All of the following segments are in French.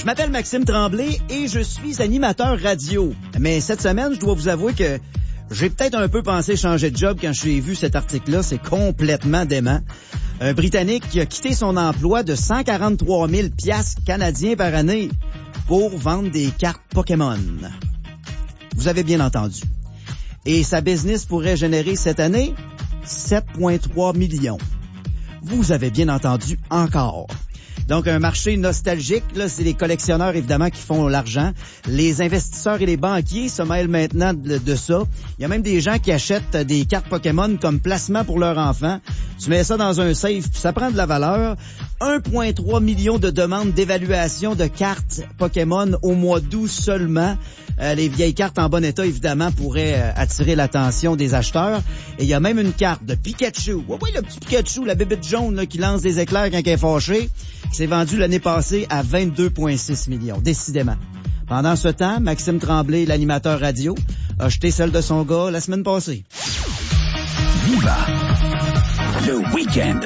m'appelle Maxime Tremblay et je suis animateur radio. Mais cette semaine, je dois vous avouer que j'ai peut-être un peu pensé changer de job quand j'ai vu cet article-là. C'est complètement dément. Un Britannique qui a quitté son emploi de 143 000 piastres canadiens par année pour vendre des cartes Pokémon. Vous avez bien entendu. Et sa business pourrait générer cette année 7,3 millions. Vous avez bien entendu encore. Donc, un marché nostalgique, là, c'est les collectionneurs, évidemment, qui font l'argent. Les investisseurs et les banquiers se mêlent maintenant de ça. Il y a même des gens qui achètent des cartes Pokémon comme placement pour leurs enfants. Tu mets ça dans un safe, puis ça prend de la valeur. 1,3 million de demandes d'évaluation de cartes Pokémon au mois d'août seulement. Les vieilles cartes en bon état, évidemment, pourraient attirer l'attention des acheteurs. Et il y a même une carte de Pikachu. Oui, le petit Pikachu, la bébête jaune là, qui lance des éclairs quand elle est fâchée. C'est vendu l'année passée à 22,6 millions, décidément. Pendant ce temps, Maxime Tremblay, l'animateur radio, a acheté celle de son gars la semaine passée. Viva le week-end.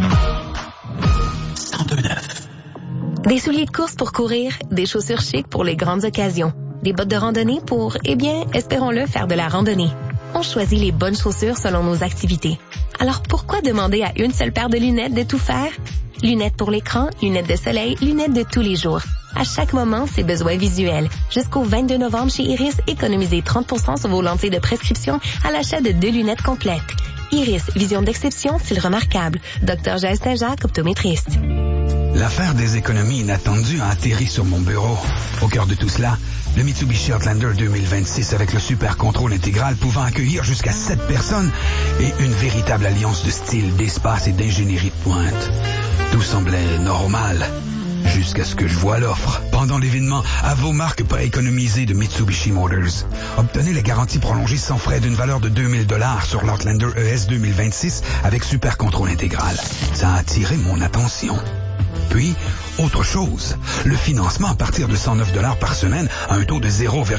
102.9. Des souliers de course pour courir, des chaussures chic pour les grandes occasions, des bottes de randonnée pour, espérons-le, faire de la randonnée. On choisit les bonnes chaussures selon nos activités. Alors pourquoi demander à une seule paire de lunettes de tout faire? Lunettes pour l'écran, lunettes de soleil, lunettes de tous les jours. À chaque moment, ses besoins visuels. Jusqu'au 22 novembre chez Iris, économisez 30% sur vos lentilles de prescription à l'achat de 2 lunettes complètes. Iris, vision d'exception, style remarquable. Dr. Jaël Saint-Jacques, optométriste. L'affaire des économies inattendues a atterri sur mon bureau. Au cœur de tout cela, le Mitsubishi Outlander 2026 avec le super contrôle intégral pouvant accueillir jusqu'à 7 personnes et une véritable alliance de style, d'espace et d'ingénierie de pointe. Tout semblait normal jusqu'à ce que je vois l'offre. Pendant l'événement, à vos marques prééconomisées de Mitsubishi Motors. Obtenez la garantie prolongée sans frais d'une valeur de 2 000 $ sur l'Outlander ES 2026 avec super contrôle intégral. Ça a attiré mon attention. Puis, autre chose, le financement à partir de 109 $ par semaine à un taux de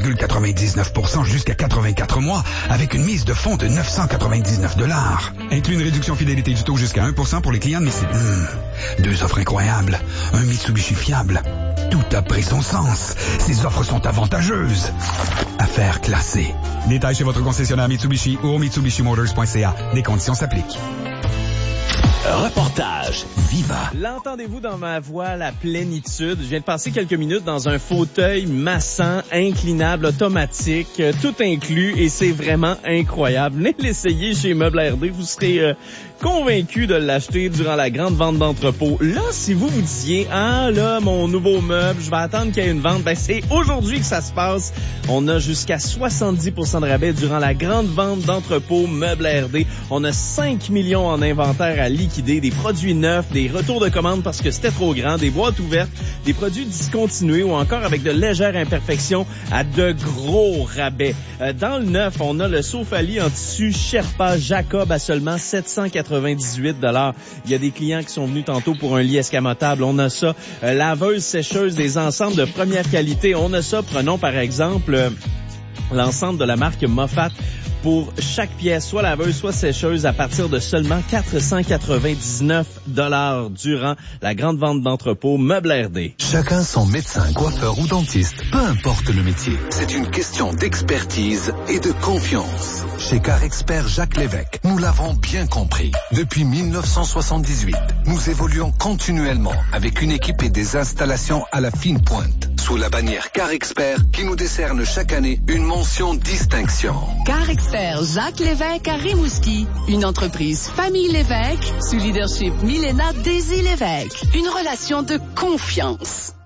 0,99% jusqu'à 84 mois avec une mise de fonds de 999 $. Inclut une réduction fidélité du taux jusqu'à 1% pour les clients de Mitsubishi. Deux offres incroyables, un Mitsubishi fiable. Tout a pris son sens. Ces offres sont avantageuses. Affaires classées. Détails chez votre concessionnaire Mitsubishi ou au mitsubishimotors.ca. Des conditions s'appliquent. Reportage Viva. L'entendez-vous dans ma voix, la plénitude? Je viens de passer quelques minutes dans un fauteuil massant, inclinable, automatique, tout inclus, et c'est vraiment incroyable. Venez l'essayer chez Meubles RD, vous serez convaincu de l'acheter durant la grande vente d'entrepôt. Là, si vous vous disiez, mon nouveau meuble, je vais attendre qu'il y ait une vente, c'est aujourd'hui que ça se passe. On a jusqu'à 70% de rabais durant la grande vente d'entrepôt Meubles RD. On a 5 millions en inventaire à liquider, des produits neufs, des retours de commandes parce que c'était trop grand, des boîtes ouvertes, des produits discontinués ou encore avec de légères imperfections à de gros rabais. Dans le neuf, on a le sofa-lit en tissu Sherpa Jacob à seulement 798 $. Il y a des clients qui sont venus tantôt pour un lit escamotable. On a ça. Laveuse, sécheuse, des ensembles de première qualité. On a ça. Prenons par exemple l'ensemble de la marque Moffat. Pour chaque pièce, soit laveuse, soit sécheuse, à partir de seulement 499 $ durant la grande vente d'entrepôt Meubles RD. Chacun son médecin, coiffeur ou dentiste, peu importe le métier. C'est une question d'expertise et de confiance. Chez CarExpert Jacques Lévesque, nous l'avons bien compris. Depuis 1978, nous évoluons continuellement avec une équipe et des installations à la fine pointe. Sous la bannière CarExpert qui nous décerne chaque année une mention distinction. CarExpert Jacques Lévesque à Rimouski. Une entreprise famille Lévesque sous leadership Milena Daisy Lévesque. Une relation de confiance.